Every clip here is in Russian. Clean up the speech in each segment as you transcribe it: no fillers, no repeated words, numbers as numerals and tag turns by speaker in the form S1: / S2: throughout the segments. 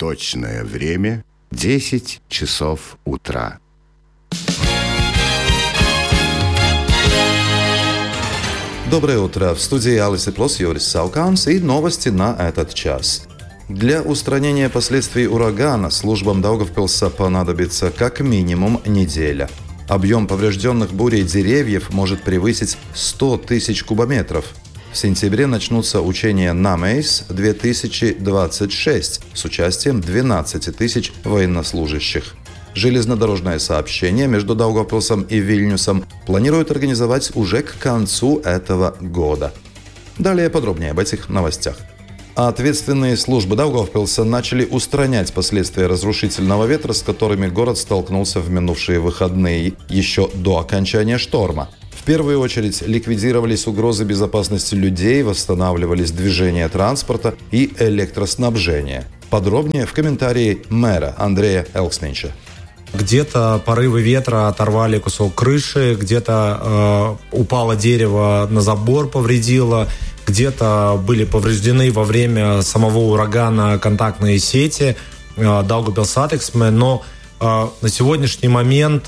S1: Точное время 10 часов утра.
S2: Доброе утро. В студии Алис Плос, Юрис Сауканс и новости на этот час. Для устранения последствий урагана службам Даугавпилса понадобится как минимум неделя. Объем поврежденных бурей деревьев может превысить 100 тысяч кубометров. В сентябре начнутся учения «Намейс-2026» с участием 12 тысяч военнослужащих. Железнодорожное сообщение между Даугавпилсом и Вильнюсом планируют организовать уже к концу этого года. Далее подробнее об этих новостях. Ответственные службы Даугавпилса начали устранять последствия разрушительного ветра, с которыми город столкнулся в минувшие выходные, еще до окончания шторма. В первую очередь ликвидировались угрозы безопасности людей, восстанавливались движение транспорта и электроснабжение. Подробнее в комментарии мэра Андрея Элкснича.
S3: Где-то порывы ветра оторвали кусок крыши, где-то упало дерево на забор, повредило, где-то были повреждены во время самого урагана контактные сети Daugavpils-Satiksme, но на сегодняшний момент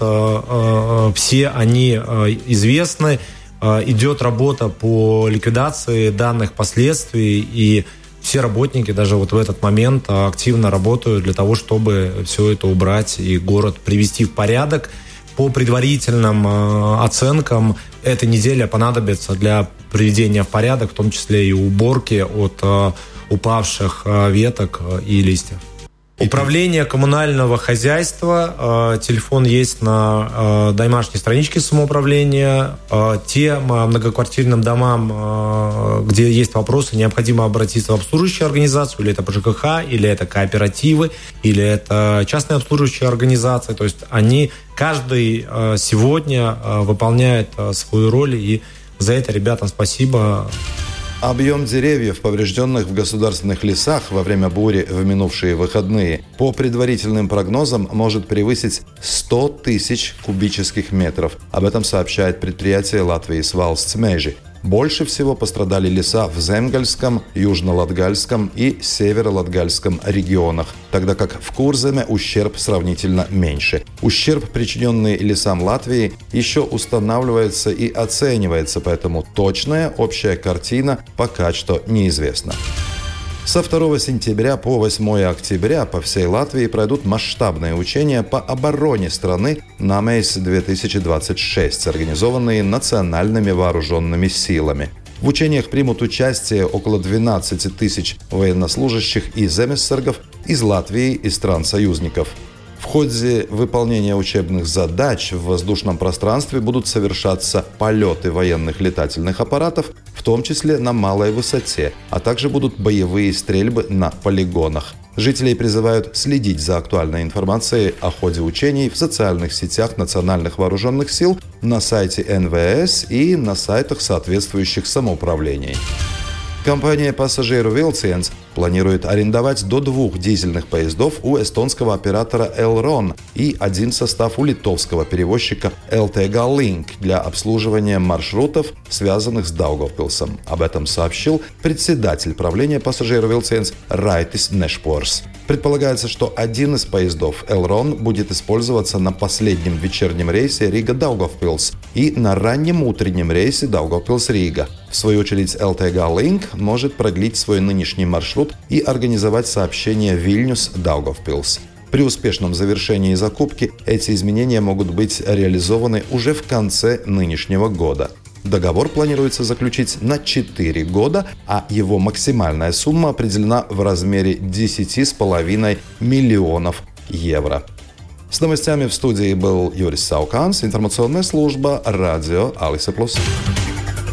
S3: все они известны. Идет работа по ликвидации данных последствий, и все работники даже вот в этот момент активно работают для того, чтобы все это убрать и город привести в порядок. По предварительным оценкам, эта неделя понадобится для приведения в порядок, в том числе и уборки от упавших веток и листьев. Управление коммунального хозяйства, телефон есть на домашней страничке самоуправления. Тем многоквартирным домам, где есть вопросы, необходимо обратиться в обслуживающую организацию, или это ПЖКХ, или это кооперативы, или это частные обслуживающие организации. То есть они, каждый сегодня выполняет свою роль, и за это ребятам спасибо.
S2: Объем деревьев, поврежденных в государственных лесах во время бури в минувшие выходные, по предварительным прогнозам, может превысить 100 тысяч кубических метров. Об этом сообщает предприятие Латвijas Valsts Meži. Больше всего пострадали леса в Земгальском, Южно-Латгальском и Северо-Латгальском регионах, тогда как в Курземе ущерб сравнительно меньше. Ущерб, причиненный лесам Латвии, еще устанавливается и оценивается, поэтому точная общая картина пока что неизвестна. Со 2 сентября по 8 октября по всей Латвии пройдут масштабные учения по обороне страны «Намейс-2026», организованные национальными вооруженными силами. В учениях примут участие около 12 тысяч военнослужащих и земессергов из Латвии и стран-союзников. В ходе выполнения учебных задач в воздушном пространстве будут совершаться полеты военных летательных аппаратов, в том числе на малой высоте, а также будут боевые стрельбы на полигонах. Жителей призывают следить за актуальной информацией о ходе учений в социальных сетях национальных вооруженных сил, на сайте НВС и на сайтах соответствующих самоуправлений. Компания «Пассажиру Vilciens» планирует арендовать до 2 дизельных поездов у эстонского оператора Elron и один состав у литовского перевозчика LTG Link для обслуживания маршрутов, связанных с Даугавпилсом. Об этом сообщил председатель правления «Пассажиру Vilciens» Райтис Нешпорс. Предполагается, что один из поездов Elron будет использоваться на последнем вечернем рейсе Рига-Даугавпилс и на раннем утреннем рейсе Даугавпилс-Рига. В свою очередь, LTG Link может продлить свой нынешний маршрут и организовать сообщение Вильнюс-Даугавпилс. При успешном завершении закупки эти изменения могут быть реализованы уже в конце нынешнего года. Договор планируется заключить на 4 года, а его максимальная сумма определена в размере 10,5 миллионов евро. С новостями в студии был Юрис Сауканс, информационная служба радио Алис Плос.